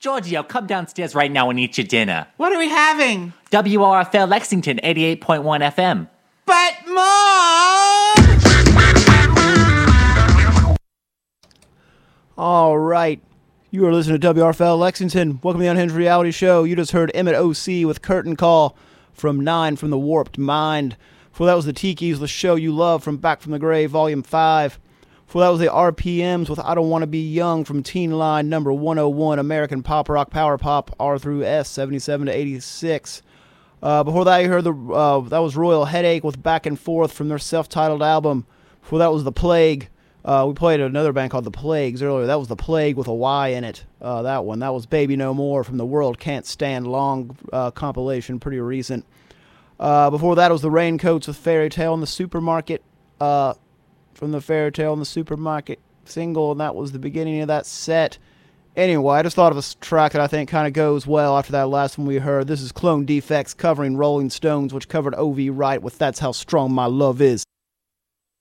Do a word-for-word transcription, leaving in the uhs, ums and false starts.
Giorgio, come downstairs right now and eat your dinner. What are we having? W R F L Lexington, eighty-eight point one F M. But, Mom! All right. You are listening to W R F L Lexington. Welcome to the Unhinged Reality Show. You just heard Emmett O C with Curtain Call from Nine from the Warped Mind. Before that was the Tikis, the show you love from Back from the Grave, Volume five. Before that was the R P Ms with I Don't Want to Be Young from Teen Line number one oh one, American Pop Rock Power Pop, R through S, seventy-seven to eighty-six. Uh, before that, you heard the uh, that was Royal Headache with Back and Forth from their self-titled album. Before that was The Plague. Uh, we played another band called The Plagues earlier. That was The Plague with a Y in it. Uh, that one. That was Baby No More from the World Can't Stand Long uh, compilation, pretty recent. Uh, before that was The Raincoats with Fairy Tale in the Supermarket. Uh, from the Fairy Tale in the Supermarket single, and that was the beginning of that set. Anyway, I just thought of a track that I think kind of goes well after that last one we heard. This is Clone Defects covering Rolling Stones, which covered O V Wright with That's How Strong My Love Is.